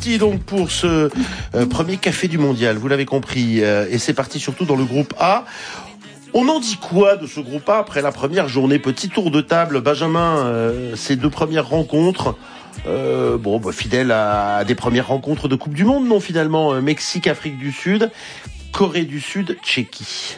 parti donc pour ce premier café du mondial, vous l'avez compris, et c'est parti surtout dans le groupe A. On en dit quoi de ce groupe A après la première journée? Petit tour de table, Benjamin, ces deux premières rencontres, fidèle à des premières rencontres de Coupe du Monde, non finalement, Mexique, Afrique du Sud, Corée du Sud, Tchéquie.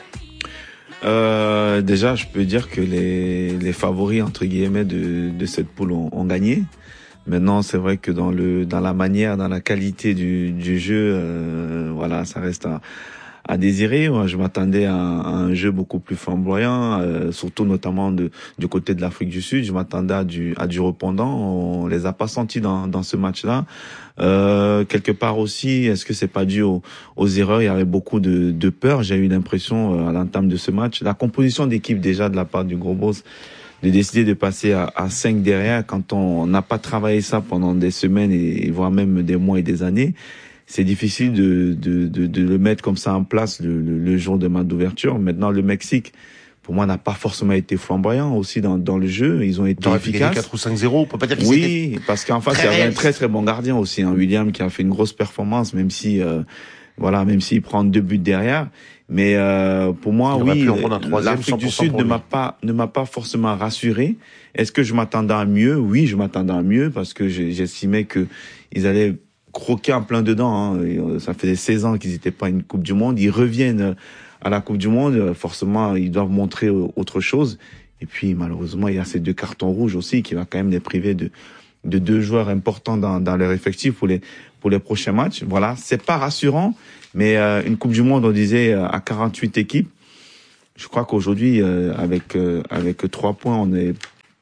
Déjà, je peux dire que les favoris entre guillemets de cette poule ont gagné. Maintenant, c'est vrai que dans la manière, dans la qualité du jeu, ça reste à désirer. Moi, je m'attendais à un jeu beaucoup plus flamboyant, surtout notamment du côté de l'Afrique du Sud. Je m'attendais à du répondant. On les a pas sentis dans ce match-là. Quelque part aussi, est-ce que c'est pas dû aux erreurs? Il y avait beaucoup de peur. J'ai eu l'impression à l'entame de ce match. La composition d'équipe déjà de la part du Gros Boss, de décider de passer à 5 derrière quand on n'a pas travaillé ça pendant des semaines et voire même des mois et des années. C'est difficile de le mettre comme ça en place le jour de match d'ouverture. Maintenant, le Mexique, pour moi, n'a pas forcément été flamboyant aussi dans le jeu. Ils ont été efficaces. 4 ou 5-0, on peut pas dire qu'ils étaient parce qu'en face, il y avait un très très bon gardien aussi, William, qui a fait une grosse performance, même s'il prend 2 buts derrière. Mais pour moi, l'Afrique du Sud ne m'a pas forcément rassuré. Est-ce que je m'attendais à mieux? Oui, je m'attendais à mieux parce que j'estimais que ils allaient croquer en plein dedans. Ça fait 16 ans qu'ils n'étaient pas à une Coupe du Monde. Ils reviennent à la Coupe du Monde. Forcément, ils doivent montrer autre chose. Et puis, malheureusement, il y a ces 2 cartons rouges aussi qui va quand même les priver de 2 joueurs importants dans leur effectif pour les prochains matchs. Voilà, c'est pas rassurant. Mais une Coupe du Monde, on disait à 48 équipes. Je crois qu'aujourd'hui, avec 3 points, on est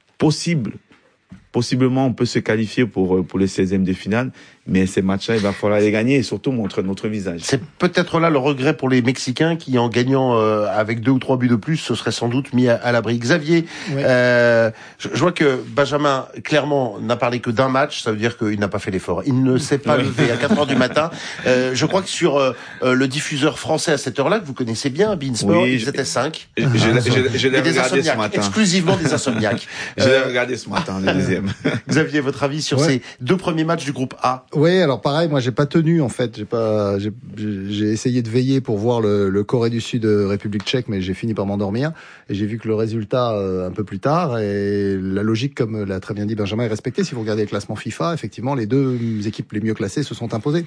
possiblement, on peut se qualifier pour les 16e de finale. Mais ces matchs-là, il va falloir les gagner et surtout montrer notre visage. C'est peut-être là le regret pour les Mexicains qui, en gagnant avec 2 ou 3 buts de plus, se seraient sans doute mis à l'abri. Xavier, oui. Je vois que Benjamin, clairement, n'a parlé que d'un match. Ça veut dire qu'il n'a pas fait l'effort. Il ne s'est pas levé à 4 heures du matin. Je crois que sur le diffuseur français à cette heure-là, que vous connaissez bien, beIN Sport, ils étaient 5. Je l'ai regardé ce matin. Exclusivement des insomniaques. Je l'ai regardé ce matin, le deuxième. Xavier, votre avis sur ces 2 premiers matchs du groupe A? Oui, alors pareil, moi j'ai pas tenu en fait, j'ai essayé de veiller pour voir le Corée du Sud République Tchèque, mais j'ai fini par m'endormir et j'ai vu que le résultat un peu plus tard et la logique, comme l'a très bien dit Benjamin, est respectée. Si vous regardez le classement FIFA, effectivement, les 2 équipes les mieux classées se sont imposées.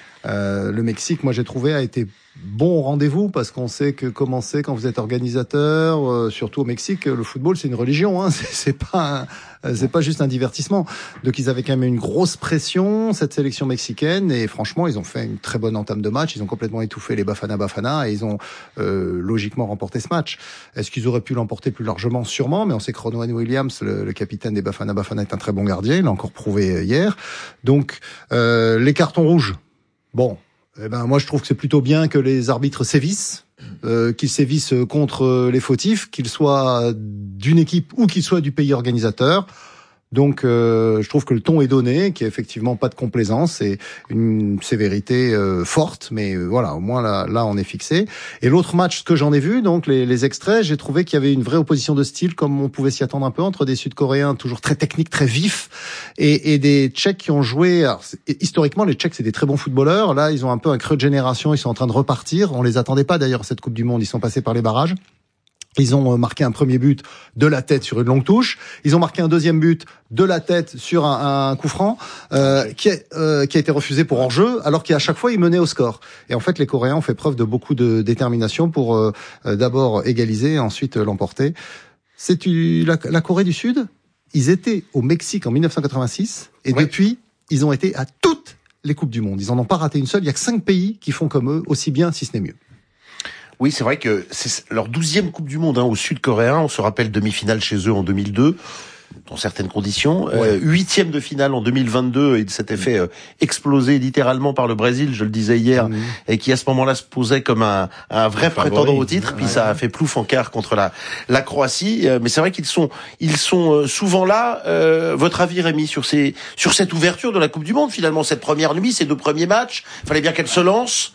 Le Mexique, moi j'ai trouvé, a été bon au rendez-vous parce qu'on sait que comment c'est quand vous êtes organisateur, surtout au Mexique, le football c'est une religion, c'est pas juste un divertissement. Donc ils avaient quand même une grosse pression, cette sélection mexicaine, et franchement ils ont fait une très bonne entame de match, ils ont complètement étouffé les Bafana et ils ont logiquement remporté ce match. Est-ce qu'ils auraient pu l'emporter plus largement? Sûrement, mais on sait que Ronwen Williams, le capitaine des Bafana est un très bon gardien, il l'a encore prouvé hier. Donc les cartons rouges, bon, moi je trouve que c'est plutôt bien que les arbitres sévissent, qu'ils sévissent contre les fautifs, qu'ils soient d'une équipe ou qu'ils soient du pays organisateur. Donc je trouve que le ton est donné, qu'il n'y a effectivement pas de complaisance et une sévérité forte, mais voilà, au moins là on est fixé. Et l'autre match, ce que j'en ai vu, donc les extraits, j'ai trouvé qu'il y avait une vraie opposition de style, comme on pouvait s'y attendre un peu, entre des Sud-Coréens toujours très techniques, très vifs, et des Tchèques qui ont joué. Alors, historiquement, les Tchèques c'est des très bons footballeurs. Là, ils ont un peu un creux de génération, ils sont en train de repartir. On les attendait pas d'ailleurs à cette Coupe du Monde, ils sont passés par les barrages. Ils ont marqué un premier but de la tête sur une longue touche. Ils ont marqué un deuxième but de la tête sur un coup franc qui a été refusé pour hors-jeu, alors qu'à chaque fois, ils menaient au score. Et en fait, les Coréens ont fait preuve de beaucoup de détermination pour d'abord égaliser et ensuite l'emporter. C'est la Corée du Sud. Ils étaient au Mexique en 1986 et depuis, ils ont été à toutes les Coupes du Monde. Ils en ont pas raté une seule. Il y a que 5 pays qui font comme eux, aussi bien, si ce n'est mieux. Oui, c'est vrai que c'est leur 12e Coupe du Monde aux Sud-Coréens. On se rappelle demi-finale chez eux en 2002, dans certaines conditions. 8e de finale en 2022, et s'était fait exploser littéralement par le Brésil, je le disais hier, et qui à ce moment-là se posait comme un vrai prétendant au titre. Puis ça a fait plouf en quart contre la Croatie. Mais c'est vrai qu'ils sont souvent là. Votre avis, Rémi, sur cette ouverture de la Coupe du Monde, finalement, cette première nuit, ces 2 premiers matchs, fallait bien qu'elle se lance.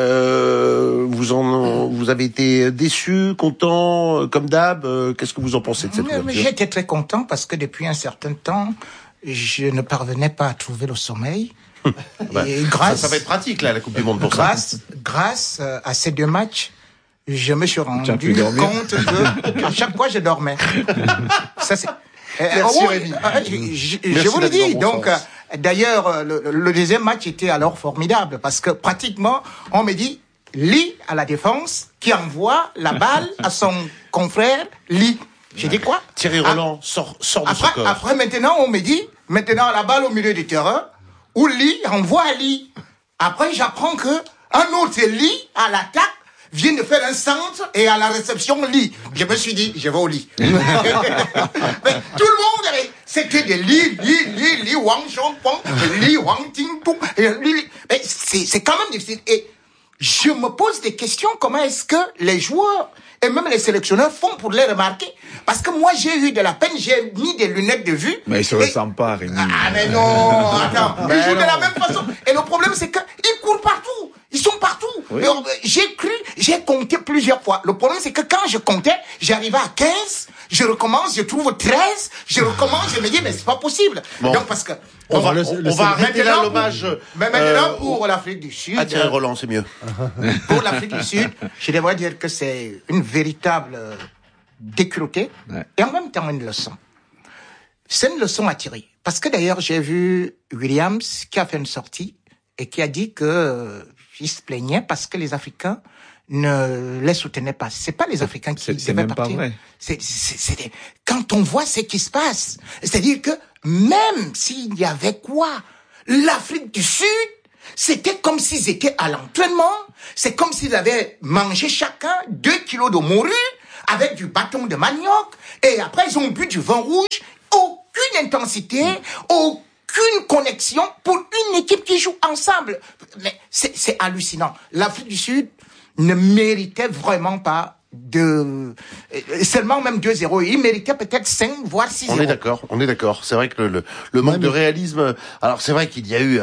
Vous avez été déçu, content, comme d'hab. Qu'est-ce que vous en pensez de cette ouverture? J'étais très content parce que depuis un certain temps, je ne parvenais pas à trouver le sommeil. Et grâce, ça va être pratique, là, la Coupe du Monde pour ça. Grâce à ces 2 matchs, je me suis rendu compte que à chaque fois je dormais. Ça c'est. Merci Rémi. Je vous le dis. Donc, d'ailleurs, le deuxième match était alors formidable parce que pratiquement, on me dit Lee à la défense qui envoie la balle à son confrère Lee. J'ai dit quoi? Thierry Roland sort de ce corps. Après, maintenant, on me dit la balle au milieu du terrain où Lee envoie à Lee. Après, j'apprends que un autre Lee à l'attaque vient de faire un centre et à la réception lit. Je me suis dit, je vais au lit. Mais tout le monde, c'était des Li Wang Shongpong, Li Wang Tingpong. Mais c'est quand même difficile. Et je me pose des questions, comment est-ce que les joueurs et même les sélectionneurs font pour les remarquer? Parce que moi, j'ai eu de la peine, j'ai mis des lunettes de vue. Mais ils se ressemblent pas, Rémi. Ah, mais non, attends. Ils jouent de la même façon. Et le problème, c'est qu'ils courent partout. Ils sont partout. Oui. J'ai compté plusieurs fois. Le problème, c'est que quand je comptais, j'arrivais à 15, je recommence, je trouve 13, je recommence, je me dis, mais c'est pas possible. Bon. Donc, parce que, on va arrêter là l'hommage. Mais maintenant, pour l'Afrique du Sud. À Thierry Roland, c'est mieux. Pour l'Afrique du Sud, je devrais dire que c'est une véritable déculottée, et en même temps une leçon. C'est une leçon à tirer. Parce que d'ailleurs, j'ai vu Williams qui a fait une sortie et qui a dit que il se plaignait parce que les Africains ne les soutenaient pas. C'est pas les Africains qui devaient partir. C'est quand on voit ce qui se passe, c'est-à-dire que même s'il y avait quoi, l'Afrique du Sud, c'était comme s'ils étaient à l'entraînement, c'est comme s'ils avaient mangé chacun 2 kilos de morue avec du bâton de manioc, et après ils ont bu du vin rouge, aucune intensité, aucune connexion pour une équipe qui joue ensemble. Mais c'est hallucinant. L'Afrique du Sud ne méritait vraiment pas seulement même 2-0. Il méritait peut-être 5, voire 6-0. On est d'accord. C'est vrai que le manque de réalisme, alors c'est vrai qu'il y a eu,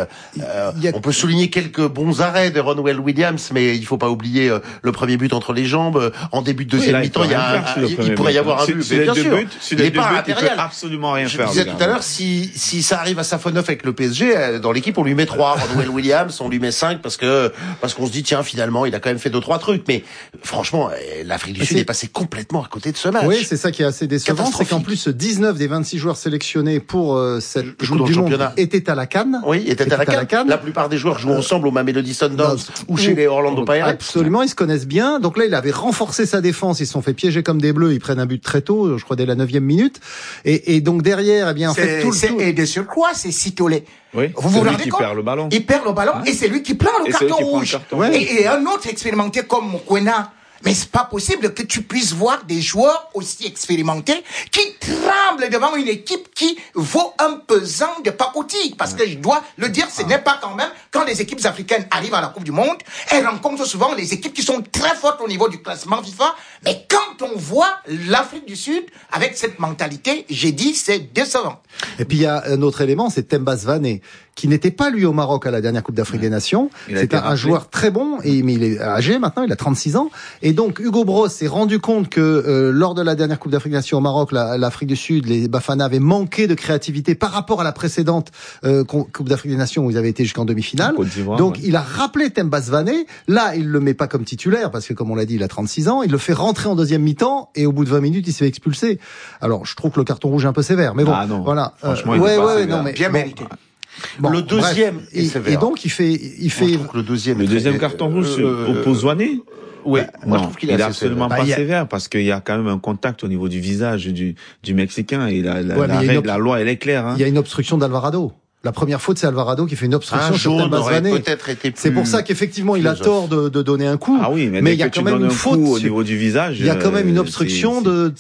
on peut souligner quelques bons arrêts de Ronwen Williams, mais il faut pas oublier le premier but entre les jambes, en début de deuxième mi-temps, il pourrait y avoir un but. Mais bien sûr, il n'est pas impérial. Absolument rien faire. Je disais tout à l'heure, si ça arrive à Safonov avec le PSG, dans l'équipe, on lui met 3. Ronwen Williams, on lui met 5 parce qu'on se dit, tiens, finalement, il a quand même fait 2-3 trucs. Mais franchement, l'Afrique du Sud est passée complètement à côté de ce match. Oui, c'est ça qui est assez décevant, c'est qu'en plus 19 des 26 joueurs sélectionnés pour cette Coupe du Monde étaient à la CAN. Oui, étaient à la CAN. La plupart des joueurs jouent ensemble au Mamelody Sundowns ou chez les Orlando Pirates. Absolument, ils se connaissent bien. Donc là, il avait renforcé sa défense, ils se sont fait piéger comme des bleus, ils prennent un but très tôt, je crois dès la 9e minute. Et donc derrière, eh bien en fait et de surcroît, c'est Sitolé. Oui, vous vous rendez compte? Il perd le ballon et c'est lui qui prend le carton rouge. Et un autre expérimenté comme Mokwena. Mais c'est pas possible que tu puisses voir des joueurs aussi expérimentés qui tremblent devant une équipe qui vaut un pesant de pacotille. Parce que je dois le dire, ce n'est pas quand même, quand les équipes africaines arrivent à la Coupe du Monde, elles rencontrent souvent les équipes qui sont très fortes au niveau du classement FIFA. Mais quand on voit l'Afrique du Sud avec cette mentalité, j'ai dit, c'est décevant. Et puis il y a un autre élément, c'est Temba Zwane, qui n'était pas lui au Maroc à la dernière Coupe d'Afrique des Nations. C'est un joueur très bon, mais il est âgé maintenant, il a 36 ans. Et donc Hugo Broos s'est rendu compte que lors de la dernière Coupe d'Afrique des Nations au Maroc, l'Afrique du Sud, les Bafana avaient manqué de créativité par rapport à la précédente Coupe d'Afrique des Nations où ils avaient été jusqu'en demi-finale. Donc il a rappelé Temba Zwane. Là, il le met pas comme titulaire parce que comme on l'a dit, il a 36 ans. Il le fait rentrer en deuxième mi-temps et au bout de 20 minutes, il s'est fait expulser. Alors je trouve que le carton rouge est un peu sévère, mais bon, voilà. Franchement, non, mais bien mérité. Bon, le deuxième est sévère. Et donc il fait le deuxième carton rouge oppose Zwane. Oui, moi je trouve qu'il est absolument pas sévère parce qu'il y a quand même un contact au niveau du visage du Mexicain et la loi elle est claire. Hein. Il y a une obstruction d'Alvarado. La première faute, c'est Alvarado qui fait une obstruction sur Temba Zwane. C'est pour ça qu'effectivement, il a tort de donner un coup. Ah oui, mais il y a quand même une faute au niveau du visage. Il y a quand même une obstruction de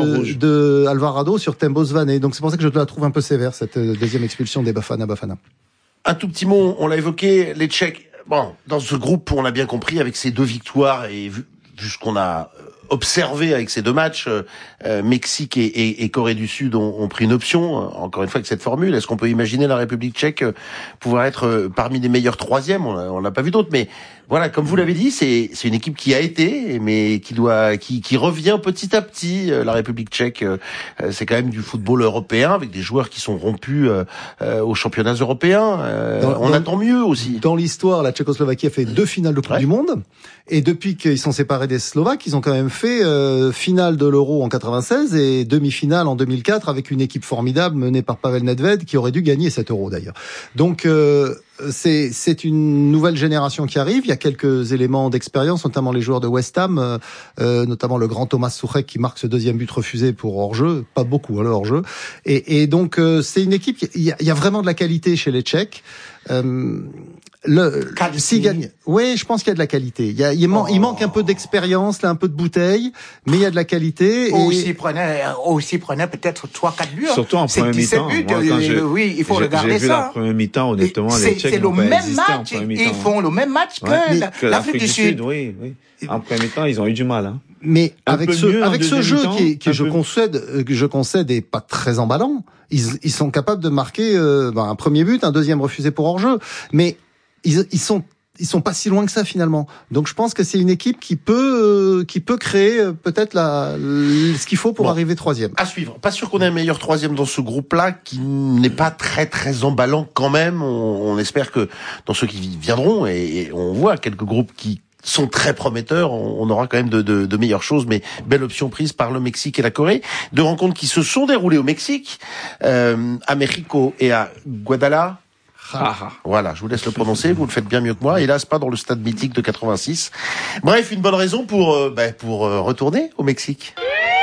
Alvarado sur Temba Zwane. Donc c'est pour ça que je la trouve un peu sévère, cette deuxième expulsion des Bafana. Un tout petit mot, on l'a évoqué, les Tchèques. Bon, dans ce groupe, on l'a bien compris, avec ces 2 victoires et vu ce qu'on a observé avec ces 2 matchs, Mexique et Corée du Sud ont pris une option, encore une fois avec cette formule. Est-ce qu'on peut imaginer la République tchèque pouvoir être parmi les meilleurs 3e? On n'a pas vu d'autres, mais Voilà, comme vous l'avez dit, c'est une équipe qui a été, mais qui revient petit à petit. La République tchèque, c'est quand même du football européen avec des joueurs qui sont rompus aux championnats européens. On attend mieux aussi. Dans l'histoire, la Tchécoslovaquie a fait 2 finales de Coupe du Monde, et depuis qu'ils sont séparés des Slovaques, ils ont quand même fait finale de l'Euro en 96 et demi-finale en 2004 avec une équipe formidable menée par Pavel Nedved qui aurait dû gagner cet Euro d'ailleurs. Donc c'est une nouvelle génération qui arrive. Il y a quelques éléments d'expérience, notamment les joueurs de West Ham, notamment le grand Thomas Soucek qui marque ce 2e but refusé pour hors-jeu. Pas beaucoup, le hors-jeu. Et donc, c'est une équipe, il y a vraiment de la qualité chez les Tchèques. S'il gagne, oui, je pense qu'il y a de la qualité. Il manque un peu d'expérience, là, un peu de bouteille, mais il y a de la qualité. Aussi prenait peut-être 3-4 buts. Surtout en première mi-temps. Oui, il faut regarder ça. J'ai vu la première mi-temps, honnêtement, les Tchèques n'ont pas existé en première mi-temps. Ils font le même match que l'Afrique du Sud. Oui. En première mi-temps, ils ont eu du mal, hein. Mais avec ce jeu qui je concède est pas très emballant, ils sont capables de marquer un premier but, un deuxième refusé pour hors-jeu, mais ils sont pas si loin que ça finalement. Donc je pense que c'est une équipe qui peut créer peut-être ce qu'il faut pour arriver 3e. À suivre. Pas sûr qu'on ait un meilleur 3e dans ce groupe-là, qui n'est pas très très emballant quand même. On espère que dans ceux qui viendront, et on voit quelques groupes qui sont très prometteurs, on aura quand même de meilleures choses, mais belle option prise par le Mexique et la Corée. 2 rencontres qui se sont déroulées au Mexique, à Mexico et à Guadalajara. Voilà, je vous laisse le prononcer, vous le faites bien mieux que moi. Hélas, pas dans le stade mythique de 86. Bref, une bonne raison pour retourner au Mexique.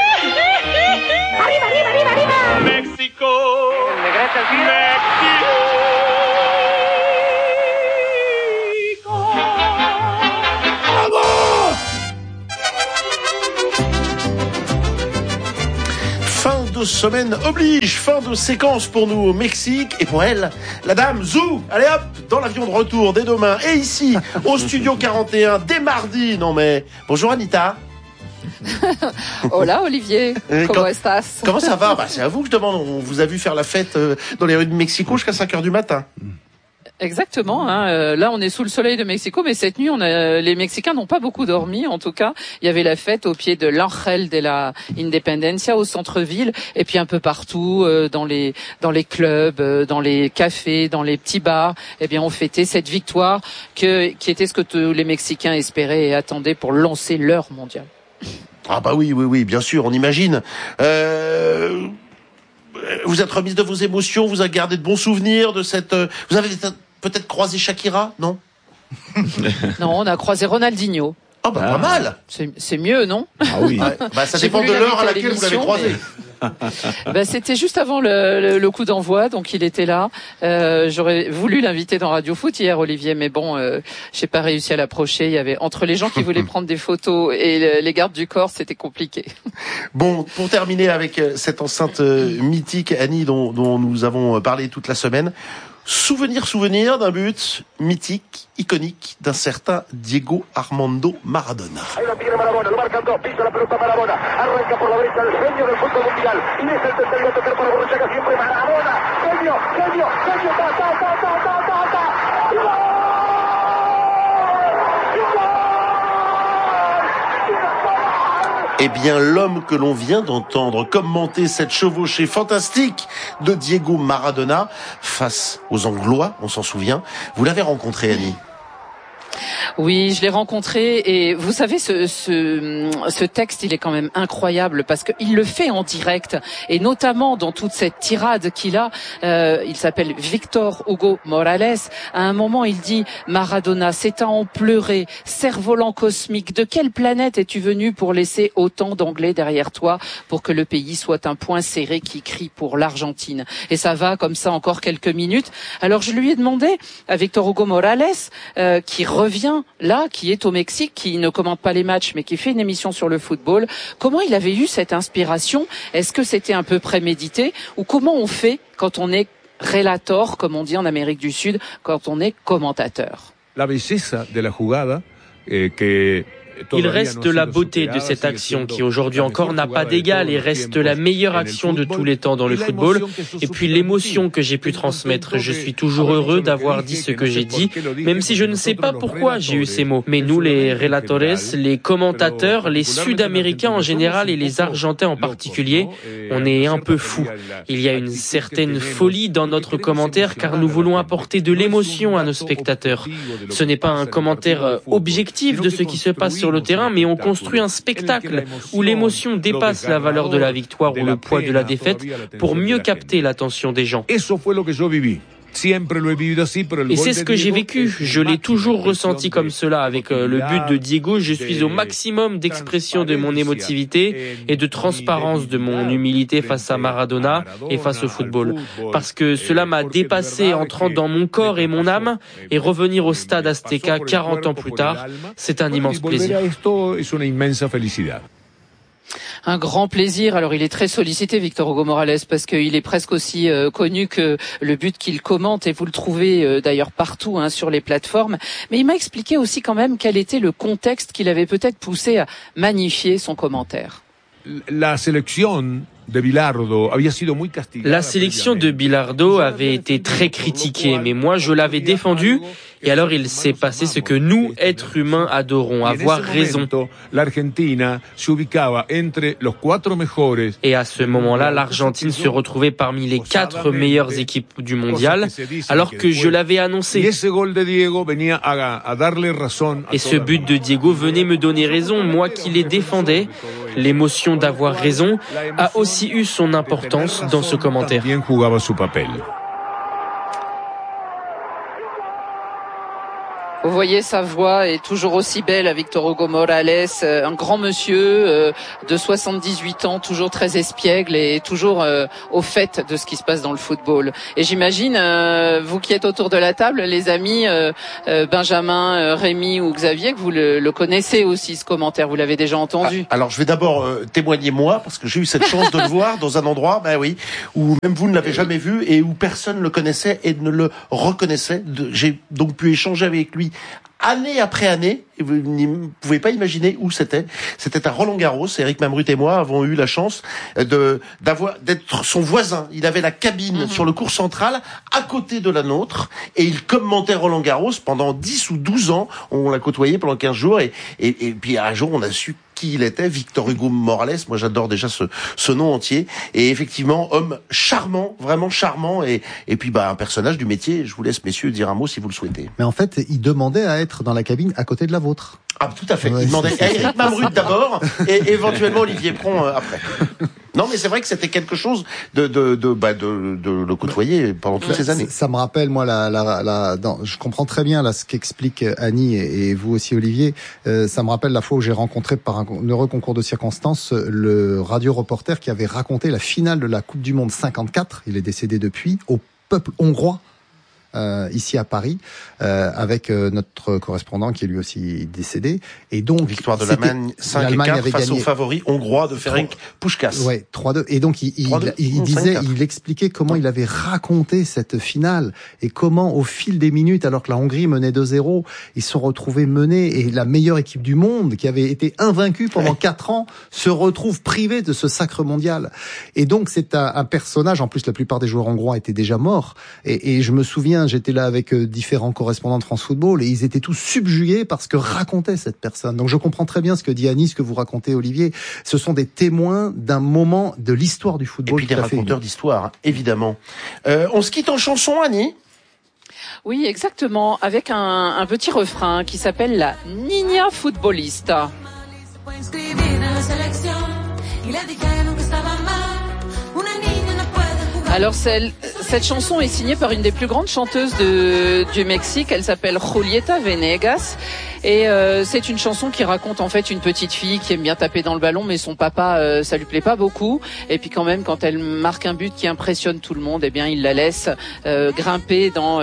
Mexico. Fin de semaine oblige, fin de séquence pour nous au Mexique, et pour elle, la dame Zou, allez hop, dans l'avion de retour dès demain, et ici, au studio 41, dès mardi, non mais, bonjour Anita. Hola Olivier, ¿cómo estás? Comment ça va? C'est à vous que je demande, on vous a vu faire la fête dans les rues de Mexico jusqu'à 5h du matin. Exactement. Là, on est sous le soleil de Mexico, mais cette nuit, les Mexicains n'ont pas beaucoup dormi. En tout cas, il y avait la fête au pied de l'Ángel de la Independencia au centre-ville, et puis un peu partout, dans les clubs, dans les cafés, dans les petits bars. Eh bien, on fêtait cette victoire qui était ce que tous les Mexicains espéraient et attendaient pour lancer leur mondial. Ah bah oui, bien sûr, on imagine. Vous êtes remise de vos émotions, vous avez gardé de bons souvenirs de cette... Vous avez peut-être croisé Shakira, non? Non, on a croisé Ronaldinho. Oh bah pas mal. C'est mieux, non? Ah oui. Ça dépend de l'heure à laquelle vous l'avez croisé. C'était juste avant le coup d'envoi, donc il était là. J'aurais voulu l'inviter dans Radio Foot hier, Olivier, mais bon, j'ai pas réussi à l'approcher. Il y avait entre les gens qui voulaient prendre des photos et les gardes du corps, c'était compliqué. Bon, pour terminer avec cette enceinte mythique, Annie, dont nous avons parlé toute la semaine. Souvenir d'un but mythique, iconique, d'un certain Diego Armando Maradona. Ahí lo tiene Maradona, lo marcan dos, pisa la pelota Maradona, arranca por la derecha el genio del fútbol mundial, y es el tercero a tocar para Borruchaga, siempre Maradona, genio, ta, ¡y gol! Eh bien, l'homme que l'on vient d'entendre commenter cette chevauchée fantastique de Diego Maradona face aux Anglois, on s'en souvient. Vous l'avez rencontré, Annie? Oui, je l'ai rencontré, et vous savez, ce texte, il est quand même incroyable parce qu'il le fait en direct, et notamment dans toute cette tirade qu'il a. Il s'appelle Victor Hugo Morales. À un moment, il dit: Maradona, c'est à en pleurer, cerf-volant cosmique, de quelle planète es-tu venu pour laisser autant d'Anglais derrière toi pour que le pays soit un point serré qui crie pour l'Argentine? Et ça va comme ça encore quelques minutes. Alors je lui ai demandé à Victor Hugo Morales, qui revient là, qui est au Mexique, qui ne commente pas les matchs, mais qui fait une émission sur le football, comment il avait eu cette inspiration? Est-ce que c'était un peu prémédité? Ou comment on fait quand on est relator, comme on dit en Amérique du Sud, quand on est commentateur? La belleza de la jugada, que Il reste la beauté de cette action qui aujourd'hui encore n'a pas d'égal et reste la meilleure action de tous les temps dans le football. Et puis l'émotion que j'ai pu transmettre. Je suis toujours heureux d'avoir dit ce que j'ai dit, même si je ne sais pas pourquoi j'ai eu ces mots. Mais nous, les relatores, les commentateurs, les Sud-Américains en général et les Argentins en particulier, on est un peu fous. Il y a une certaine folie dans notre commentaire car nous voulons apporter de l'émotion à nos spectateurs. Ce n'est pas un commentaire objectif de ce qui se passe sur le terrain, mais on construit un spectacle où l'émotion dépasse la valeur de la victoire ou le poids de la défaite pour mieux capter l'attention des gens. Et c'est ce que j'ai vécu. Je l'ai toujours ressenti comme cela. Avec le but de Diego, je suis au maximum d'expression de mon émotivité et de transparence de mon humilité face à Maradona et face au football. Parce que cela m'a dépassé entrant dans mon corps et mon âme et revenir au stade Azteca 40 ans plus tard, c'est un immense plaisir. Un grand plaisir. Alors il est très sollicité, Victor Hugo Morales, parce qu'il est presque aussi connu que le but qu'il commente, et vous le trouvez d'ailleurs partout sur les plateformes. Mais il m'a expliqué aussi quand même quel était le contexte qui l'avait peut-être poussé à magnifier son commentaire. La sélection de Bilardo avait été très critiquée, mais moi je l'avais défendu. Et alors il s'est passé ce que nous, êtres humains, adorons, avoir raison. Et à ce moment-là, l'Argentine se retrouvait parmi les 4 meilleures équipes du mondial, alors que je l'avais annoncé. Et ce but de Diego venait me donner raison, moi qui les défendais. L'émotion d'avoir raison a aussi eu son importance dans ce commentaire. Vous voyez, sa voix est toujours aussi belle à Victor Hugo Morales, un grand monsieur de 78 ans, toujours très espiègle et toujours au fait de ce qui se passe dans le football. Et j'imagine, vous qui êtes autour de la table, les amis, Benjamin, Rémi ou Xavier, que vous le connaissez aussi, ce commentaire, vous l'avez déjà entendu. Alors je vais d'abord témoigner moi, parce que j'ai eu cette chance de le voir dans un endroit, où même vous ne l'avez jamais vu et où personne ne le connaissait et ne le reconnaissait. J'ai donc pu échanger avec lui année après année, et vous ne pouvez pas imaginer où c'était. C'était à Roland-Garros. Éric Mamrut et moi avons eu la chance d'être son voisin. Il avait la cabine sur le court central à côté de la nôtre et il commentait Roland-Garros pendant 10 ou 12 ans. On l'a côtoyé pendant 15 jours et puis un jour on a su qui il était, Victor Hugo Morales. Moi, j'adore déjà ce nom entier. Et effectivement, homme charmant, vraiment charmant. Et puis, un personnage du métier. Je vous laisse, messieurs, dire un mot si vous le souhaitez. Mais en fait, il demandait à être dans la cabine à côté de la vôtre. Ah, tout à fait. Il demandait à Éric Mamrut d'abord et éventuellement Olivier Pron après. Non, mais c'est vrai que c'était quelque chose de le côtoyer pendant toutes ces années. Ça me rappelle, moi, je comprends très bien là ce qu'explique Annie et vous aussi, Olivier. Ça me rappelle la fois où j'ai rencontré par un heureux concours de circonstances le radio-reporter qui avait raconté la finale de la Coupe du Monde 54. Il est décédé depuis, au peuple hongrois. Ici à Paris, avec notre correspondant qui est lui aussi décédé. Et donc, victoire de l'Allemagne 5-4 face au favori hongrois de Ferenc Puskás. Ouais, 3-2. Et donc il expliquait comment il avait raconté cette finale et comment au fil des minutes, alors que la Hongrie menait 2-0, ils se sont retrouvés menés et la meilleure équipe du monde, qui avait été invaincue pendant 4 ans, se retrouve privée de ce sacre mondial. Et donc c'est un personnage. En plus, la plupart des joueurs hongrois étaient déjà morts. Et je me souviens, j'étais là avec différents correspondants de France Football et ils étaient tous subjugués par ce que racontait cette personne. Donc je comprends très bien ce que dit Annie, ce que vous racontez, Olivier. Ce sont des témoins d'un moment de l'histoire du football. Et puis des raconteurs d'histoire, évidemment. On se quitte en chanson, Annie ? Oui, exactement, avec un petit refrain qui s'appelle la Niña Futbolista. Alors cette chanson est signée par une des plus grandes chanteuses du Mexique. Elle s'appelle Julieta Venegas. Et c'est une chanson qui raconte en fait une petite fille qui aime bien taper dans le ballon, mais son papa ça lui plaît pas beaucoup. Et puis quand même, quand elle marque un but qui impressionne tout le monde, eh bien il la laisse grimper dans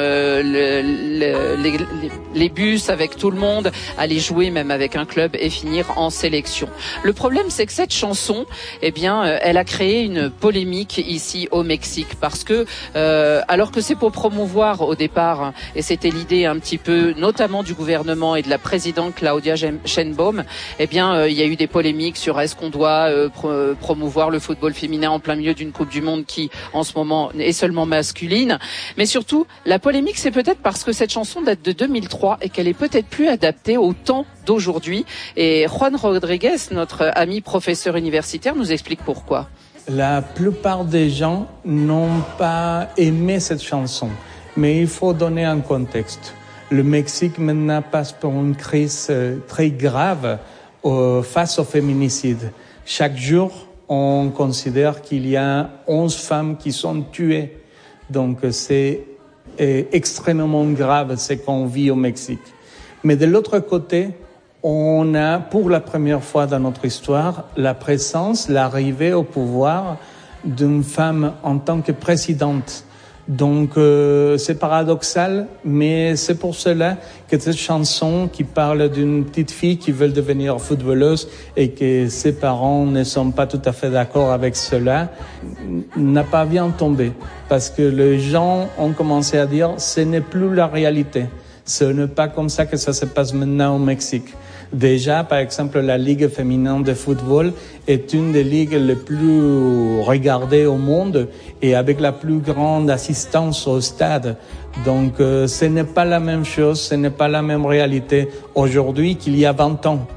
les bus avec tout le monde, aller jouer même avec un club et finir en sélection. Le problème, c'est que cette chanson, eh bien, elle a créé une polémique ici au Mexique parce que alors que c'est pour promouvoir au départ, et c'était l'idée un petit peu, notamment du gouvernement et de la présidente Claudia Sheinbaum, eh bien, il y a eu des polémiques sur est-ce qu'on doit promouvoir le football féminin en plein milieu d'une Coupe du Monde qui, en ce moment, est seulement masculine. Mais surtout, la polémique, c'est peut-être parce que cette chanson date de 2003 et qu'elle est peut-être plus adaptée au temps d'aujourd'hui. Et Juan Rodriguez, notre ami professeur universitaire, nous explique pourquoi. La plupart des gens n'ont pas aimé cette chanson, mais il faut donner un contexte. Le Mexique maintenant passe par une crise très grave face au féminicide. Chaque jour, on considère qu'il y a 11 femmes qui sont tuées. Donc c'est extrêmement grave ce qu'on vit au Mexique. Mais de l'autre côté, on a pour la première fois dans notre histoire la présence, l'arrivée au pouvoir d'une femme en tant que présidente. Donc c'est paradoxal, mais c'est pour cela que cette chanson qui parle d'une petite fille qui veut devenir footballeuse et que ses parents ne sont pas tout à fait d'accord avec cela, n'a pas bien tombé. Parce que les gens ont commencé à dire ce n'est plus la réalité. Ce n'est pas comme ça que ça se passe maintenant au Mexique. Déjà, par exemple, la Ligue féminine de football est une des ligues les plus regardées au monde et avec la plus grande assistance au stade. Donc, ce n'est pas la même chose, ce n'est pas la même réalité aujourd'hui qu'il y a 20 ans.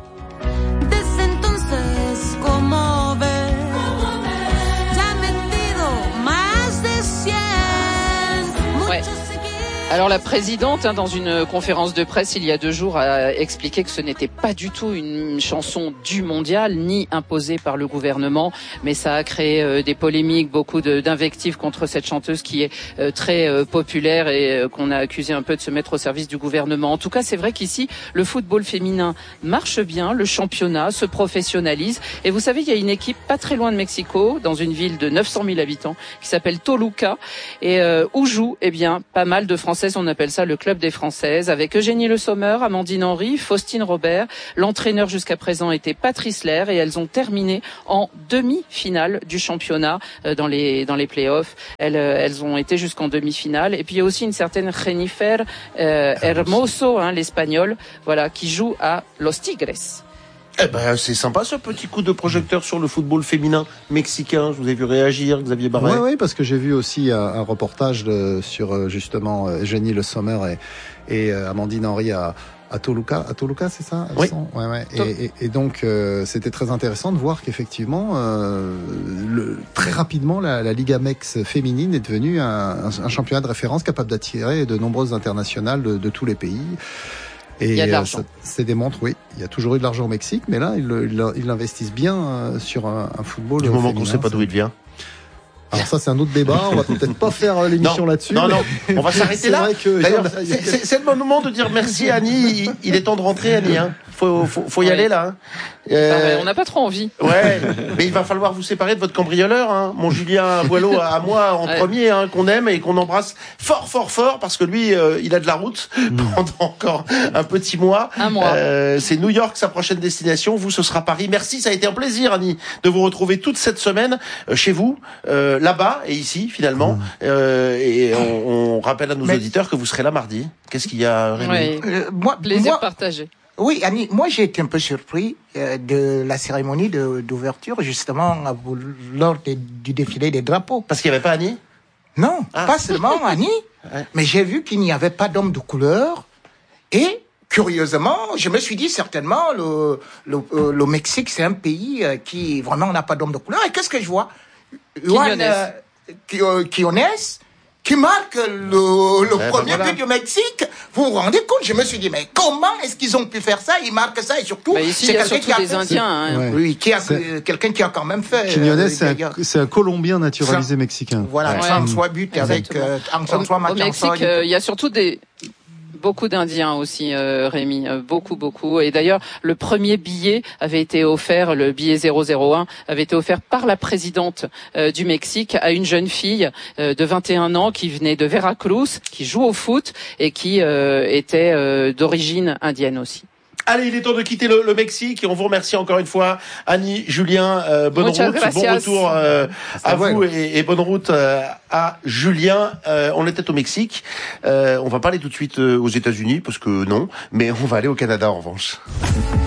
Alors la présidente, dans une conférence de presse il y a 2 jours, a expliqué que ce n'était pas du tout une chanson du mondial, ni imposée par le gouvernement, mais ça a créé des polémiques, beaucoup d'invectives contre cette chanteuse qui est très populaire et qu'on a accusé un peu de se mettre au service du gouvernement. En tout cas, c'est vrai qu'ici, le football féminin marche bien, le championnat se professionnalise. Et vous savez, il y a une équipe pas très loin de Mexico, dans une ville de 900 000 habitants, qui s'appelle Toluca, et où jouent pas mal de Français. On appelle ça le club des Françaises, avec Eugénie Le Sommer, Amandine Henry, Faustine Robert. L'entraîneur jusqu'à présent était Patrice Lair et elles ont terminé en demi-finale du championnat dans les playoffs. Elles ont été jusqu'en demi-finale. Et puis il y a aussi une certaine Jennifer Hermoso, l'Espagnole, voilà, qui joue à Los Tigres. Eh ben, c'est sympa ce petit coup de projecteur sur le football féminin mexicain. Je vous ai vu réagir, Xavier Barret. Oui, parce que j'ai vu aussi un reportage sur justement Eugénie Le Sommer et Amandine Henry à Toluca. À Toluca, c'est ça? Oui. Et donc, c'était très intéressant de voir qu'effectivement, très rapidement, la Liga MX féminine est devenue un championnat de référence capable d'attirer de nombreuses internationales de tous les pays. Et il y a de l'argent. Ça démontre, oui, il y a toujours eu de l'argent au Mexique, mais là, ils investissent bien sur un football. Du moment qu'on ne sait pas d'où il vient. Alors ça, c'est un autre débat. On va peut-être pas faire l'émission là-dessus. Non, on va s'arrêter là. D'ailleurs, c'est le bon moment de dire merci, Annie. Il est temps de rentrer, Annie. Faut y aller là. On n'a pas trop envie. Ouais, mais il va falloir vous séparer de votre cambrioleur, mon Julien Boileau à moi en premier, qu'on aime et qu'on embrasse fort, parce que lui, il a de la route pendant encore un petit mois. Un mois. C'est New York sa prochaine destination. Vous, ce sera Paris. Merci, ça a été un plaisir, Annie, de vous retrouver toute cette semaine chez vous, là-bas et ici finalement. Et on rappelle à nos auditeurs que vous serez là mardi. Qu'est-ce qu'il y a, Rémi? Plaisir partagé. Oui, Annie, moi j'ai été un peu surpris de la cérémonie d'ouverture, justement, lors du défilé des drapeaux. Parce qu'il n'y avait pas Annie? Non, pas seulement Annie, mais j'ai vu qu'il n'y avait pas d'homme de couleur. Et, curieusement, je me suis dit certainement, le Mexique, c'est un pays qui vraiment n'a pas d'homme de couleur. Et qu'est-ce que je vois? Quiñones, qui marque le premier but du Mexique. Vous vous rendez compte? Je me suis dit, mais comment est-ce qu'ils ont pu faire ça? Ils marquent ça et surtout, ici, c'est quelqu'un qui a des Indiens. Oui, quelqu'un qui a quand même fait. Quiñones, c'est un Colombien naturalisé mexicain. Voilà, 33 buts avec 33 matchs. Au Mexique, il y a surtout beaucoup d'Indiens aussi, Rémi, beaucoup. Et d'ailleurs, le premier billet avait été offert, le billet 001, avait été offert par la présidente du Mexique à une jeune fille de 21 ans qui venait de Veracruz, qui joue au foot et qui était d'origine indienne aussi. Allez, il est temps de quitter le Mexique et on vous remercie encore une fois, Annie, Julien, bonne route, bon retour à vous et bonne route à Julien. On était au Mexique, on va pas aller tout de suite aux États-Unis parce que non, mais on va aller au Canada en revanche.